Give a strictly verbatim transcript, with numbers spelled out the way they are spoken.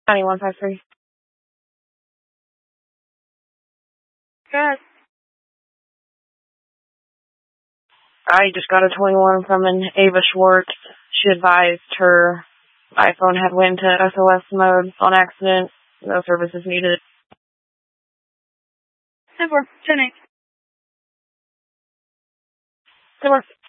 ninety-one five three. Good. I just got a twenty-one from an Ava Schwartz. She advised her iPhone had went to S O S mode on accident. No services needed. ten four. ten eight. ten four.